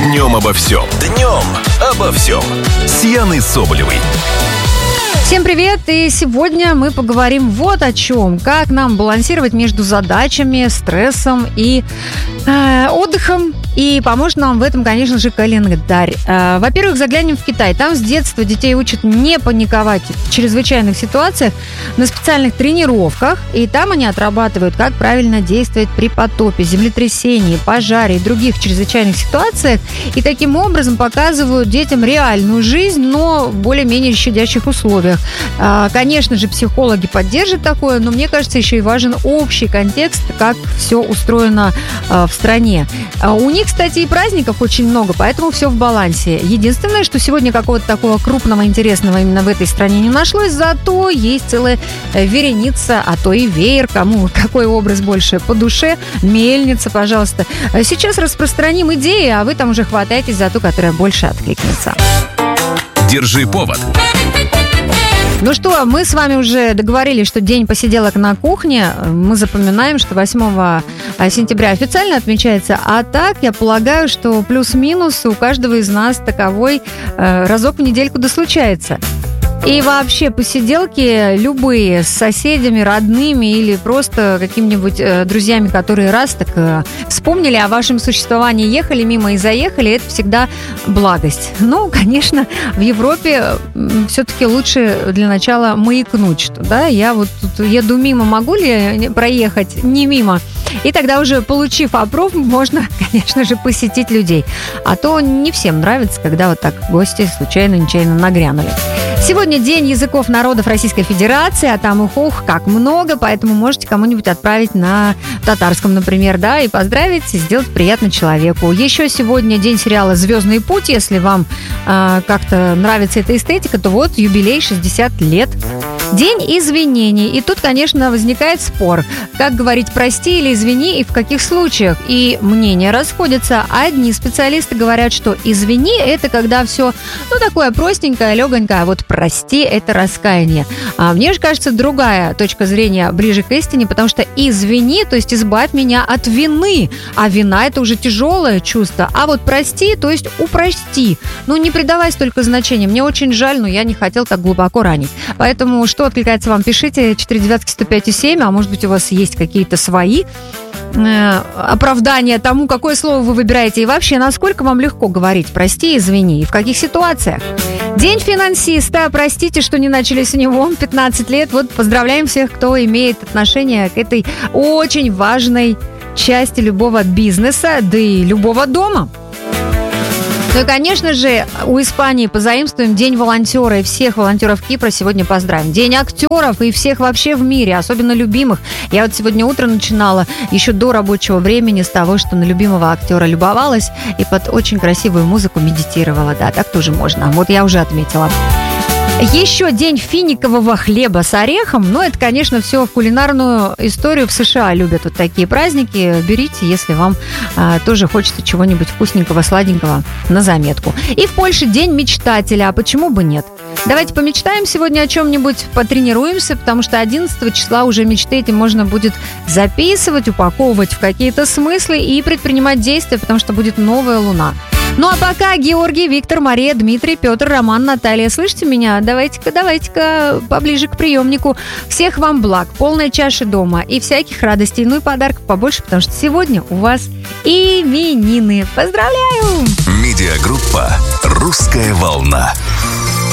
Днем обо всем. Днем обо всем. С Яной Соболевой. Всем привет! И сегодня мы поговорим вот о чем. Как нам балансировать между задачами, стрессом и отдыхом. И поможет нам в этом, конечно же, календарь. Во-первых, заглянем в Китай. Там с детства детей учат не паниковать в чрезвычайных ситуациях на специальных тренировках. И там они отрабатывают, как правильно действовать при потопе, землетрясении, пожаре и других чрезвычайных ситуациях. И таким образом показывают детям реальную жизнь, но в более-менее щадящих условиях. Конечно же, психологи поддержат такое, но мне кажется, еще и важен общий контекст, как все устроено в стране. У них, кстати, и праздников очень много, поэтому все в балансе. Единственное, что сегодня какого-то такого крупного, интересного именно в этой стране не нашлось, зато есть целая вереница, а то и веер, кому какой образ больше по душе. Мельница, пожалуйста. Сейчас распространим идеи, а вы там уже хватаетесь за ту, которая больше откликнется. Держи повод. Ну что, мы с вами уже договорились, что день посиделок на кухне. Мы запоминаем, что 8 сентября официально отмечается. А так, я полагаю, что плюс-минус у каждого из нас таковой разок в недельку случается. И вообще посиделки любые с соседями, родными или просто какими-нибудь друзьями, которые раз так вспомнили о вашем существовании, ехали мимо и заехали, это всегда благость. Ну, конечно, в Европе все-таки лучше для начала маякнуть, что, да, я вот тут еду мимо, могу ли проехать не мимо? И тогда уже, получив аппрув, можно, конечно же, посетить людей. А то не всем нравится, когда вот так гости случайно, нечаянно нагрянули. Сегодня День языков народов Российской Федерации, а там их, как много, поэтому можете кому-нибудь отправить на татарском, например, да, и поздравить, и сделать приятно человеку. Еще сегодня день сериала «Звездный путь». Если вам как-то нравится эта эстетика, то вот юбилей 60 лет. День извинений. И тут, конечно, возникает спор. Как говорить «прости» или «извини» и в каких случаях. И мнения расходятся. Одни специалисты говорят, что «извини» — это когда все, такое простенькое, легонькое, а вот «прости» — это раскаяние. А мне же кажется, другая точка зрения ближе к истине, потому что «извини», то есть «избавь меня от вины», а вина — это уже тяжелое чувство. А вот «прости», то есть «упрости». Не придавай столько значения. Мне очень жаль, но я не хотел так глубоко ранить. Поэтому что откликается вам, пишите 495-105-7, а может быть у вас есть какие-то свои оправдания тому, какое слово вы выбираете и вообще, насколько вам легко говорить «прости», «извини» и в каких ситуациях. День финансиста. Простите, что не начали с него. 15 лет. Вот поздравляем всех, кто имеет отношение к этой очень важной части любого бизнеса, да и любого дома. Ну и, конечно же, у Испании позаимствуем День волонтера, и всех волонтеров Кипра сегодня поздравим. День актеров и всех вообще в мире, особенно любимых. Я вот сегодня утром начинала еще до рабочего времени с того, что на любимого актера любовалась и под очень красивую музыку медитировала. Да, так тоже можно. Вот я уже отметила. Еще день финикового хлеба с орехом. Это, конечно, все в кулинарную историю. В США любят вот такие праздники. Берите, если вам тоже хочется чего-нибудь вкусненького, сладенького на заметку. И в Польше день мечтателя. А почему бы нет? Давайте помечтаем сегодня о чем-нибудь, потренируемся, потому что 11 числа уже мечты эти можно будет записывать, упаковывать в какие-то смыслы и предпринимать действия, потому что будет новая луна. Ну а пока Георгий, Виктор, Мария, Дмитрий, Петр, Роман, Наталья. Слышите меня? Давайте-ка поближе к приемнику. Всех вам благ, полной чаши дома и всяких радостей. И подарков побольше, потому что сегодня у вас именины. Поздравляю! Медиагруппа «Русская волна».